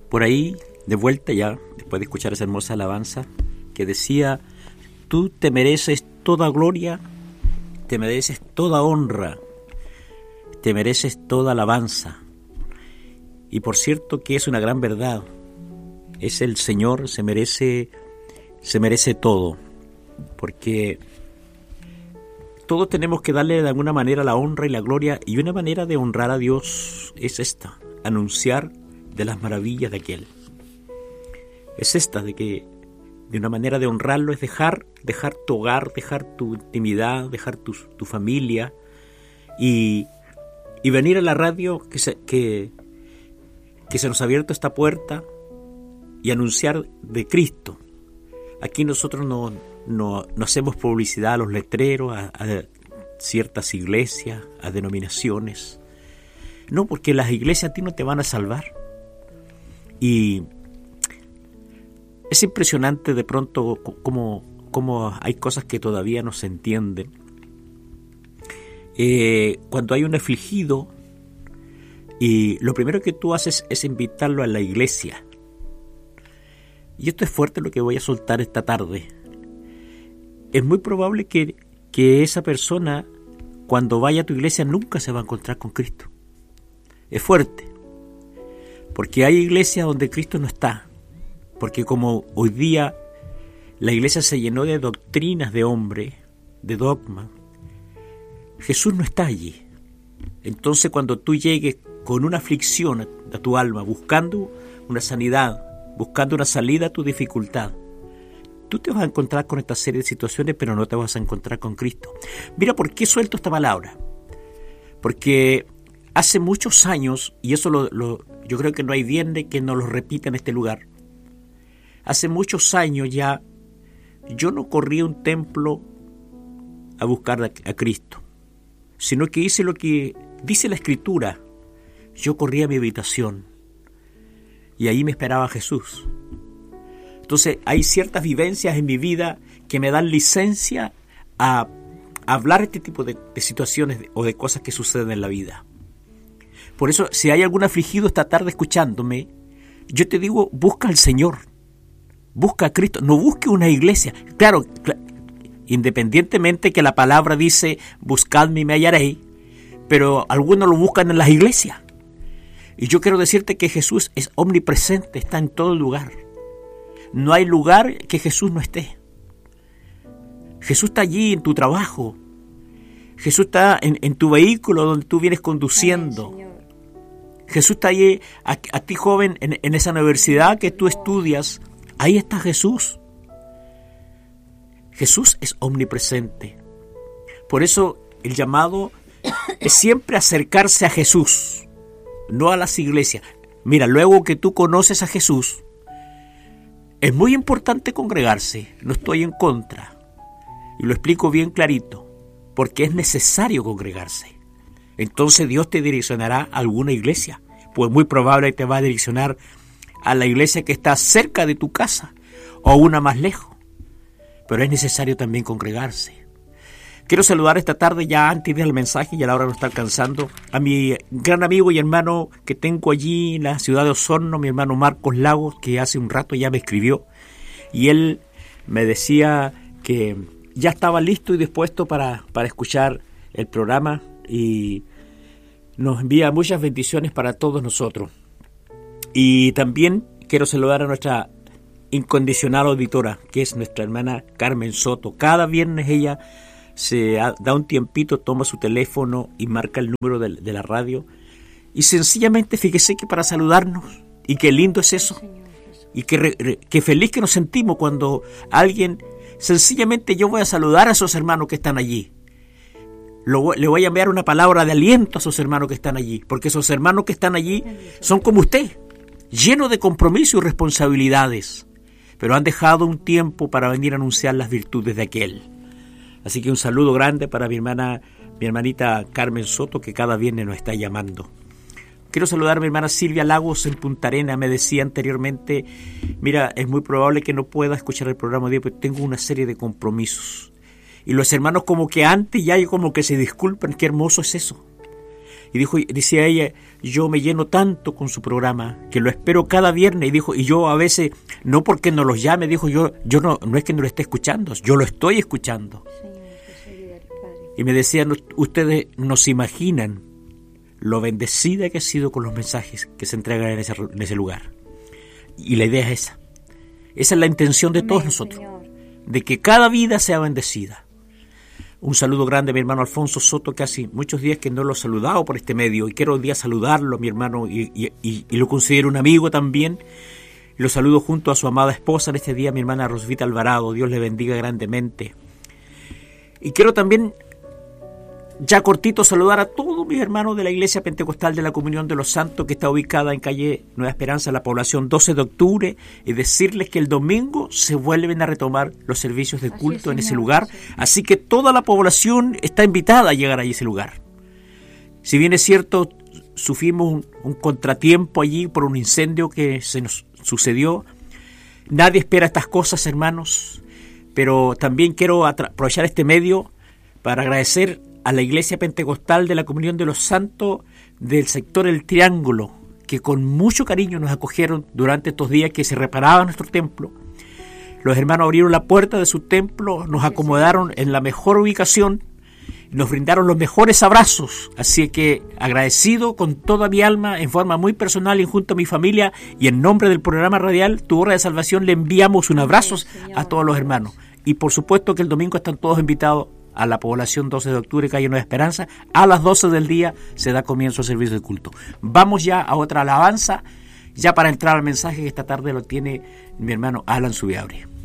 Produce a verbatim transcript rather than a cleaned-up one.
por ahí, de vuelta ya, después de escuchar esa hermosa alabanza, que decía: tú te mereces toda gloria, te mereces toda honra, te mereces toda alabanza. Y por cierto que es una gran verdad, es el Señor, se merece, se merece todo, porque todos tenemos que darle de alguna manera la honra y la gloria, y una manera de honrar a Dios es esta: anunciar de las maravillas de aquel. Es esta, de que de una manera de honrarlo es dejar, dejar tu hogar, dejar tu intimidad, dejar tu, tu familia y, y venir a la radio que se, que, que se nos ha abierto esta puerta y anunciar de Cristo. Aquí nosotros no, no, no hacemos publicidad a los letreros, a, a ciertas iglesias, a denominaciones. No, porque las iglesias a ti no te van a salvar. Y es impresionante de pronto cómo, cómo hay cosas que todavía no se entienden. Eh, cuando hay un afligido, y lo primero que tú haces es invitarlo a la iglesia. Y esto es fuerte lo que voy a soltar esta tarde. Es muy probable que, que esa persona, cuando vaya a tu iglesia, nunca se va a encontrar con Cristo. Es fuerte. Porque hay iglesias donde Cristo no está. Porque como hoy día la iglesia se llenó de doctrinas de hombre, de dogma, Jesús no está allí. Entonces cuando tú llegues con una aflicción a tu alma, buscando una sanidad, buscando una salida a tu dificultad, tú te vas a encontrar con esta serie de situaciones, pero no te vas a encontrar con Cristo. Mira, ¿por qué suelto esta palabra? Porque hace muchos años, y eso lo, lo, yo creo que no hay viernes que no lo repita en este lugar, hace muchos años ya yo no corrí a un templo a buscar a, a Cristo, sino que hice lo que dice la Escritura. Yo corrí a mi habitación y ahí me esperaba Jesús. Entonces hay ciertas vivencias en mi vida que me dan licencia a, a hablar este tipo de, de situaciones o de cosas que suceden en la vida. Por eso, si hay algún afligido esta tarde escuchándome, yo te digo, busca al Señor. Busca a Cristo, no busque una iglesia. Claro, cl- independientemente que la palabra dice, buscadme y me hallaréis, pero algunos lo buscan en las iglesias. Y yo quiero decirte que Jesús es omnipresente, está en todo lugar. No hay lugar que Jesús no esté. Jesús está allí en tu trabajo. Jesús está en, en tu vehículo donde tú vienes conduciendo. Ay, Jesús está allí, a, a ti joven, en, en esa universidad que tú estudias. Ahí está Jesús. Jesús es omnipresente. Por eso el llamado es siempre acercarse a Jesús, no a las iglesias. Mira, luego que tú conoces a Jesús, es muy importante congregarse. No estoy en contra. Y lo explico bien clarito. Porque es necesario congregarse. Entonces Dios te direccionará a alguna iglesia. Pues muy probable te va a direccionar a la iglesia que está cerca de tu casa o una más lejos. Pero es necesario también congregarse. Quiero saludar esta tarde, ya antes del mensaje, y a la hora no está alcanzando, a mi gran amigo y hermano que tengo allí en la ciudad de Osorno, mi hermano Marcos Lagos, que hace un rato ya me escribió. Y él me decía que ya estaba listo y dispuesto para, para escuchar el programa y nos envía muchas bendiciones para todos nosotros. Y también quiero saludar a nuestra incondicional auditora, que es nuestra hermana Carmen Soto. Cada viernes ella se da un tiempito, toma su teléfono y marca el número de, de la radio. Y sencillamente, fíjese que para saludarnos, y qué lindo es eso, y qué, qué feliz que nos sentimos cuando alguien, sencillamente yo voy a saludar a esos hermanos que están allí. Lo, le voy a enviar una palabra de aliento a esos hermanos que están allí, porque esos hermanos que están allí son como usted, llenos de compromiso y responsabilidades, pero han dejado un tiempo para venir a anunciar las virtudes de aquel. Así que un saludo grande para mi hermana, mi hermanita Carmen Soto, que cada viernes nos está llamando. Quiero saludar a mi hermana Silvia Lagos en Punta Arenas. Me decía anteriormente, mira, es muy probable que no pueda escuchar el programa de hoy, porque tengo una serie de compromisos. Y los hermanos como que antes ya como que se disculpan. Qué hermoso es eso. Y dijo, decía ella, yo me lleno tanto con su programa que lo espero cada viernes. Y dijo, y yo a veces, no porque no los llame, dijo, yo yo no no es que no lo esté escuchando, yo lo estoy escuchando. Y me decían, ustedes no se imaginan lo bendecida que ha sido con los mensajes que se entregan en ese, en ese lugar. Y la idea es esa. Esa es la intención de todos nosotros, de que cada vida sea bendecida. Un saludo grande a mi hermano Alfonso Soto, que hace muchos días que no lo he saludado por este medio, y quiero hoy día saludarlo, mi hermano, y, y, y, y lo considero un amigo también. Lo saludo junto a su amada esposa en este día, mi hermana Rosvita Alvarado. Dios le bendiga grandemente. Y quiero también, ya cortito, saludar a todos mis hermanos de la Iglesia Pentecostal de la Comunión de los Santos, que está ubicada en calle Nueva Esperanza, la población doce de octubre, y decirles que el domingo se vuelven a retomar los servicios de culto en ese lugar, así que toda la población está invitada a llegar a ese lugar. Si bien es cierto, sufrimos un, un contratiempo allí por un incendio que se nos sucedió, nadie espera estas cosas, hermanos, pero también quiero aprovechar este medio para agradecer a la Iglesia Pentecostal de la Comunión de los Santos del sector El Triángulo, que con mucho cariño nos acogieron durante estos días que se reparaba nuestro templo. Los hermanos abrieron la puerta de su templo, nos acomodaron en la mejor ubicación, nos brindaron los mejores abrazos, así que agradecido con toda mi alma, en forma muy personal y junto a mi familia, y en nombre del programa radial Tu Hora de Salvación, le enviamos un abrazo a todos los hermanos. Y por supuesto que el domingo están todos invitados a la población doce de octubre, calle Nueva Esperanza. A las doce del día se da comienzo al servicio de culto. Vamos ya a otra alabanza, ya para entrar al mensaje que esta tarde lo tiene mi hermano Alan Subiabre.